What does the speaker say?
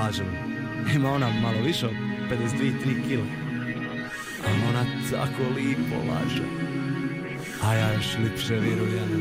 lažem. Ima ona malo više od 52-3 kila. A ona tako lipo laže. A ja još lipše virujem.